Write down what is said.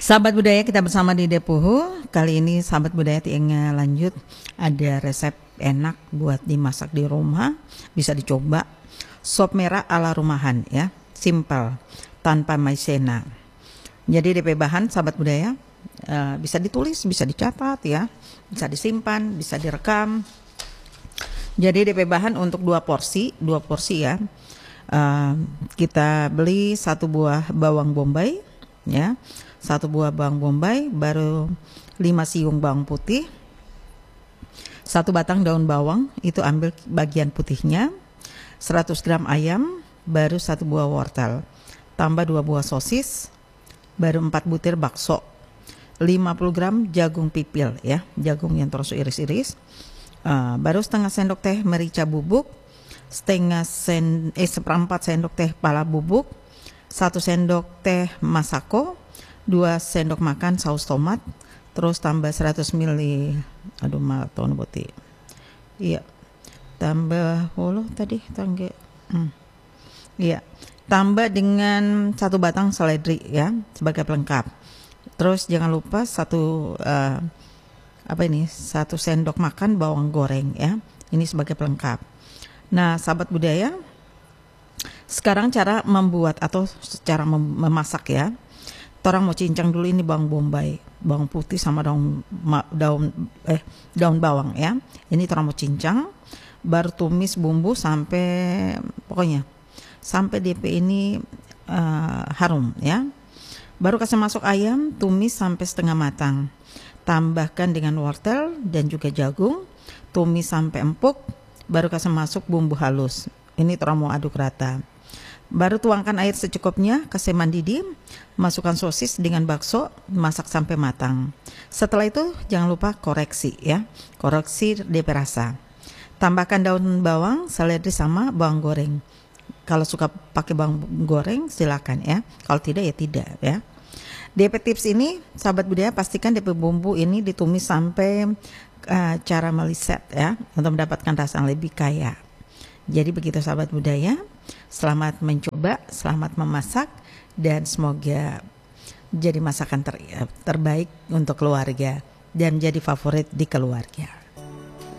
Sahabat budaya, kita bersama di Depuhu. Kali ini sahabat budaya ingin lanjut, ada resep enak buat dimasak di rumah, bisa dicoba. Sop merah ala rumahan ya, simple, tanpa maizena. Jadi DP bahan sahabat budaya, bisa ditulis, bisa dicatat ya, bisa disimpan, bisa direkam. Jadi DP bahan untuk 2 porsi ya. Kita beli 1 buah bawang bombay ya, 1 buah bawang bombay, baru 5 siung bawang putih, 1 batang daun bawang, itu ambil bagian putihnya, 100 gram ayam, baru 1 buah wortel, tambah 2 buah sosis, baru 4 butir bakso, 50 gram jagung pipil ya, jagung yang terus iris-iris, baru setengah sendok teh merica bubuk, seperempat sendok teh pala bubuk, 1 sendok teh masako, 2 sendok makan saus tomat, terus tambah 100 ml, iya, tambah tadi tangge, iya, tambah dengan 1 batang seledri ya sebagai pelengkap. Terus jangan lupa 1 sendok makan bawang goreng ya, ini sebagai pelengkap. Nah sahabat budaya, sekarang cara membuat atau cara memasak ya. Orang mau cincang dulu ini bawang bombay, bawang putih sama daun bawang ya. Ini orang mau cincang, baru tumis bumbu sampai DP ini harum ya. Baru kasih masuk ayam, tumis sampai setengah matang. Tambahkan dengan wortel dan juga jagung, tumis sampai empuk, baru kasih masuk bumbu halus. Ini orang mau aduk rata. Baru tuangkan air secukupnya, kasih mendidih, masukkan sosis dengan bakso, masak sampai matang. Setelah itu jangan lupa koreksi ya, koreksi DP rasa. Tambahkan daun bawang, seledri sama bawang goreng. Kalau suka pakai bawang goreng silakan ya, kalau tidak ya tidak ya. DP tips ini sahabat budaya, pastikan DP bumbu ini ditumis sampai cara meliset ya, untuk mendapatkan rasa yang lebih kaya. Jadi begitu sahabat budaya, selamat mencoba, selamat memasak, dan semoga jadi masakan terbaik untuk keluarga dan jadi favorit di keluarga.